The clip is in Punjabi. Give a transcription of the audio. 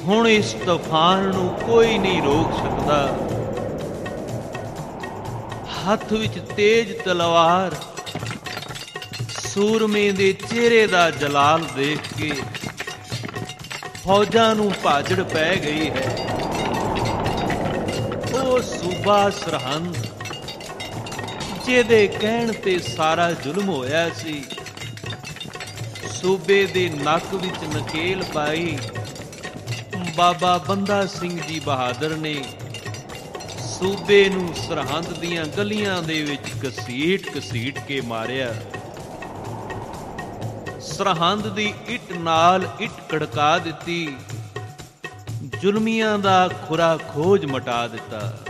ਹੁਣ ਇਸ ਤੂਫਾਨ ਨੂੰ ਕੋਈ ਨਹੀਂ ਰੋਕ ਸਕਦਾ। ਹੱਥ ਵਿੱਚ ਤੇਜ਼ ਤਲਵਾਰ, ਸੂਰਮੇ ਦੇ ਚਿਹਰੇ ਦਾ ਜਲਾਲ ਦੇਖ ਕੇ ਫੌਜਾਂ ਨੂੰ ਭਾਜੜ ਪੈ ਗਈ ਹੈ। ਉਹ ਸੂਬਾ ਸਰਹੰਦ ਜਿਹਦੇ ਕਹਿਣ ਤੇ ਸਾਰਾ ਜ਼ੁਲਮ ਹੋਇਆ ਸੀ, ਸੂਬੇ ਦੇ ਨੱਕ ਵਿੱਚ ਨਕੇਲ ਪਾਈ ਬਾਬਾ ਬੰਦਾ ਸਿੰਘ ਜੀ ਬਹਾਦਰ ਨੇ ਸੂਬੇ ਨੂੰ ਸਰਹੰਦ ਦੀਆਂ ਗਲੀਆਂ ਦੇ ਵਿੱਚ ਘਸੀਟ ਕੇ ਮਾਰਿਆ। ਸਰਹੰਦ ਦੀ ਇੱਟ ਨਾਲ ਇੱਟ ਖੜਕਾ ਦਿੱਤੀ, ਜ਼ੁਲਮੀਆਂ ਦਾ ਖੁਰਾ ਖੋਜ ਮਟਾ ਦਿੱਤਾ।